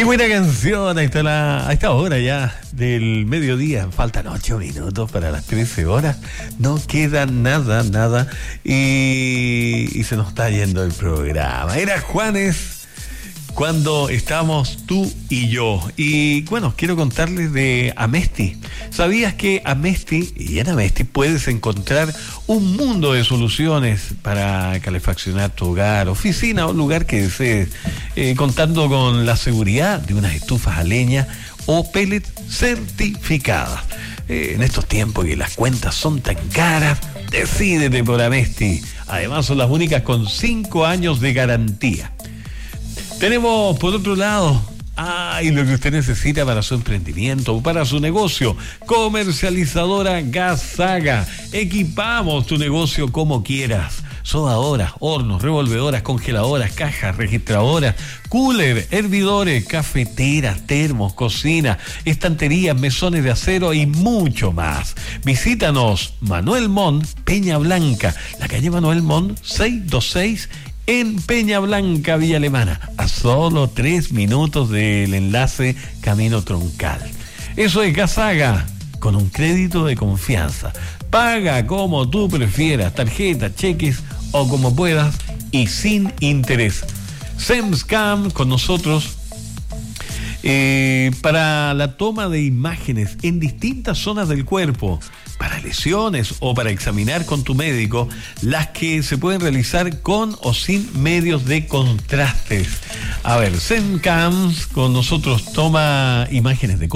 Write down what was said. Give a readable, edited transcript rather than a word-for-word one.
Qué buena canción a esta hora ya del mediodía. Faltan 8 minutos para las 13 horas. No queda nada. Y se nos está yendo el programa. Era Juanes cuando estamos tú y yo. Y bueno, quiero contarles de Amesti. ¿Sabías que Amesti, y en Amesti puedes encontrar un mundo de soluciones para calefaccionar tu hogar, oficina o lugar que desees, contando con la seguridad de unas estufas a leña o pellet certificadas? En estos tiempos que las cuentas son tan caras, decídete por Amesti. Además son las únicas con 5 años de garantía. Tenemos, por otro lado, lo que usted necesita para su emprendimiento o para su negocio. Comercializadora Gasaga. Equipamos tu negocio como quieras. Sodadoras, hornos, revolvedoras, congeladoras, cajas, registradoras, cooler, hervidores, cafeteras, termos, cocina, estanterías, mesones de acero y mucho más. Visítanos, Manuel Montt, Peña Blanca, la calle Manuel Montt, 626, en Peña Blanca, Villa Alemana, a solo 3 minutos del enlace Camino Troncal. Eso es Gasaga, con un crédito de confianza. Paga como tú prefieras, tarjeta, cheques o como puedas y sin interés. SEMSCAM con nosotros para la toma de imágenes en distintas zonas del cuerpo, para lesiones o para examinar con tu médico, las que se pueden realizar con o sin medios de contrastes. A ver, SEMSCAM con nosotros toma imágenes de